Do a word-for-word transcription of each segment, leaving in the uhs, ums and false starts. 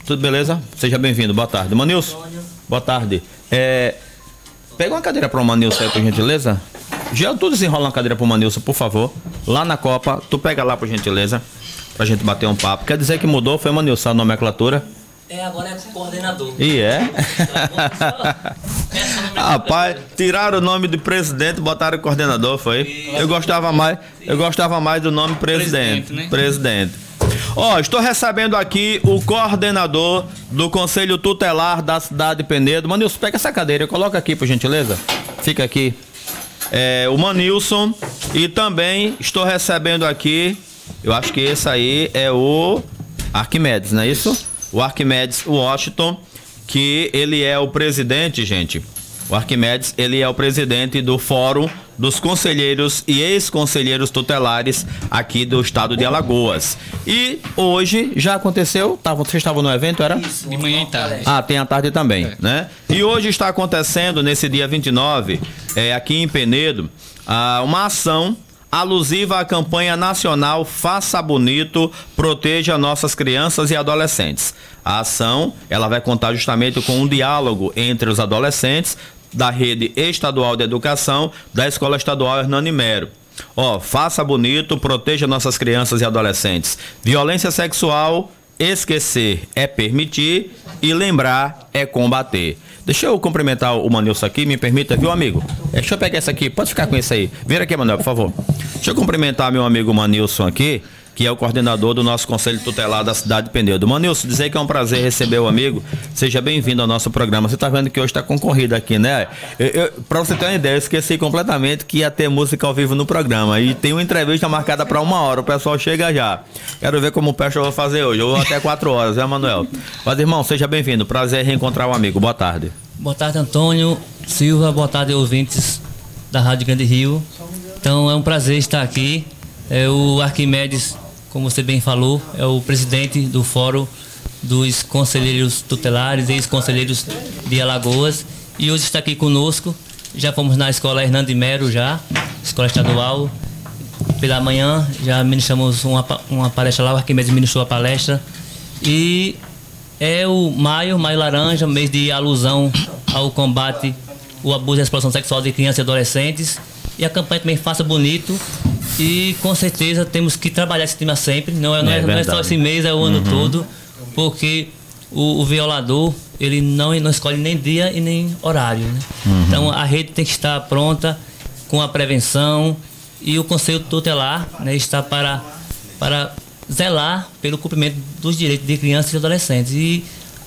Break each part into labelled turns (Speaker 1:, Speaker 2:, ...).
Speaker 1: tudo beleza? Seja bem-vindo, boa tarde. Manilson, boa tarde. É, pega uma cadeira para o Manilson aí, por gentileza. Já tu desenrola uma cadeira para o Manilson, por favor. Lá na Copa, tu pega lá, por gentileza, pra gente bater um papo. Quer dizer que mudou, foi o Manilson, a nomenclatura?
Speaker 2: É, agora é coordenador.
Speaker 1: E é? Rapaz, tiraram o nome de presidente e botaram coordenador, foi? Eu gostava mais, eu gostava mais do nome presidente. Presidente, né? Presidente. Ó, oh, estou recebendo aqui o coordenador do Conselho Tutelar da cidade de Penedo. Manilson, pega essa cadeira, coloca aqui, por gentileza. Fica aqui. É, o Manilson. E também estou recebendo aqui, eu acho que esse aí é o Arquimedes, não é isso? O Arquimedes Washington, que ele é o presidente, gente. O Arquimedes, ele é o presidente do Fórum dos Conselheiros e Ex-Conselheiros Tutelares aqui do estado de Alagoas. E hoje já aconteceu, tá, vocês estavam no evento, era?
Speaker 2: Isso, de manhã e tarde.
Speaker 1: Ah, tem a tarde também, é. né? E hoje está acontecendo, nesse dia vinte e nove, é, aqui em Penedo, ah, uma ação alusiva à campanha nacional Faça Bonito, Proteja Nossas Crianças e Adolescentes. A ação, ela vai contar justamente com um diálogo entre os adolescentes da Rede Estadual de Educação da Escola Estadual Hernani Mero. Ó, faça bonito, proteja nossas crianças e adolescentes. Violência sexual, esquecer é permitir e lembrar é combater. Deixa eu cumprimentar o Manilson aqui, me permita, viu, amigo? É, deixa eu pegar esse aqui, pode ficar com esse aí. Vira aqui, Manuel, por favor. Deixa eu cumprimentar meu amigo Manilson aqui, que é o coordenador do nosso Conselho Tutelar da cidade de Penedo. Manilson, dizer que é um prazer receber o amigo. Seja bem-vindo ao nosso programa. Você está vendo que hoje está concorrido aqui, né? Para você ter uma ideia, eu esqueci completamente que ia ter música ao vivo no programa. E tem uma entrevista marcada para uma hora. O pessoal chega já. Quero ver como o Peixe eu vou fazer hoje. Eu vou até quatro horas, né, Manuel? Mas, irmão, seja bem-vindo. Prazer reencontrar o amigo. Boa tarde.
Speaker 2: Boa tarde, Antônio Silva. Boa tarde, ouvintes da Rádio Grande Rio. Então, é um prazer estar aqui. É o Arquimedes, como você bem falou, é o presidente do Fórum dos Conselheiros Tutelares e Ex-Conselheiros de Alagoas. E hoje está aqui conosco. Já fomos na Escola Hernani Mero, já, Escola Estadual. Pela manhã, já ministramos uma, uma palestra lá, o Arquimedes ministrou a palestra. E é o maio, maio laranja, mês de alusão ao combate, o abuso e a exploração sexual de crianças e adolescentes. E a campanha também Faça Bonito. E com certeza temos que trabalhar esse tema sempre, não é, não é, é, não é só esse mês, é o ano uhum. todo, porque o, o violador, ele não, não escolhe nem dia e nem horário, né? Uhum. Então a rede tem que estar pronta com a prevenção e o Conselho Tutelar, né, está para, para zelar pelo cumprimento dos direitos de crianças e adolescentes. E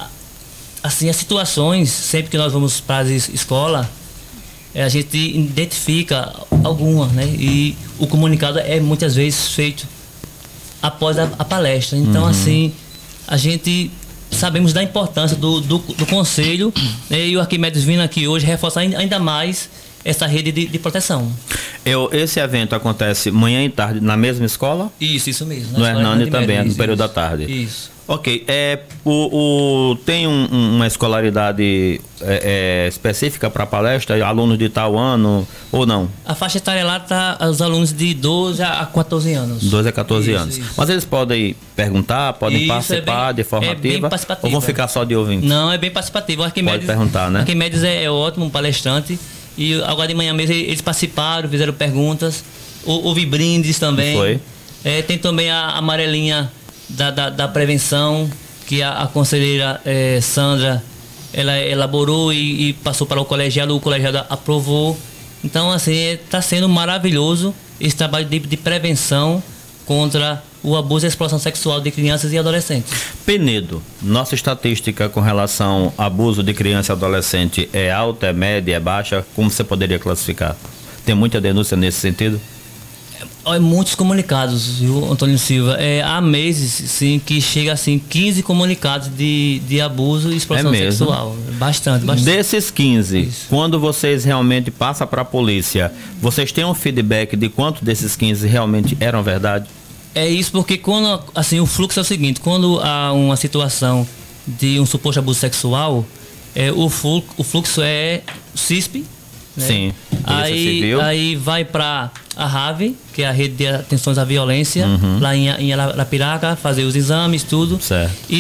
Speaker 2: assim, as situações, sempre que nós vamos para a escola, a gente identifica alguma, né? E o comunicado é muitas vezes feito após a, a palestra. Então, uhum. assim, a gente sabemos da importância do, do, do conselho, né? E o Arquimedes vindo aqui hoje reforçar ainda mais essa rede de, de proteção. Eu,
Speaker 1: esse evento acontece manhã e tarde na mesma escola?
Speaker 2: Isso, isso mesmo.
Speaker 1: No Hernani também, isso, no período isso. da tarde.
Speaker 2: Isso.
Speaker 1: Ok, é, o, o, tem um, uma escolaridade é, é, específica para a palestra, alunos de tal ano ou não?
Speaker 2: A faixa etária lá está os alunos de doze a quatorze anos.
Speaker 1: doze a quatorze anos. Isso. Mas eles podem perguntar, podem isso, participar é bem, de forma
Speaker 2: é
Speaker 1: ativa, ou vão ficar só de ouvindo?
Speaker 2: Não, é bem participativo. O Arquimedes,
Speaker 1: pode perguntar, né?
Speaker 2: Arquimedes é, é ótimo, um palestrante. E agora de manhã mesmo eles participaram, fizeram perguntas, houve brindes também.
Speaker 1: Foi.
Speaker 2: É, tem também a amarelinha da, da, da prevenção, que a, a conselheira é, Sandra, ela elaborou e, e passou para o colegiado, o colegiado aprovou. Então, assim, está sendo maravilhoso esse trabalho de, de prevenção contra o abuso e a exploração sexual de crianças e adolescentes.
Speaker 1: Penedo, nossa estatística com relação ao abuso de criança e adolescente é alta, é média, é baixa? Como você poderia classificar? Tem muita denúncia nesse sentido?
Speaker 2: É, muitos comunicados, viu, Antônio Silva? É, há meses, sim, que chega assim, quinze comunicados de, de abuso e exploração
Speaker 1: é
Speaker 2: sexual. Bastante, bastante.
Speaker 1: Desses quinze, isso. Quando vocês realmente passam para a polícia, vocês têm um feedback de quanto desses quinze realmente eram verdade?
Speaker 2: É isso, porque quando, assim, o fluxo é o seguinte, quando há uma situação de um suposto abuso sexual, é, o, fluxo, o fluxo é C I S P, né?
Speaker 1: Sim,
Speaker 2: aí,
Speaker 1: civil.
Speaker 2: Aí vai para a RAVE, que é a Rede de Atenções à Violência,
Speaker 1: uhum.
Speaker 2: lá em, em Arapiraca, fazer os exames, tudo.
Speaker 1: Certo.
Speaker 2: E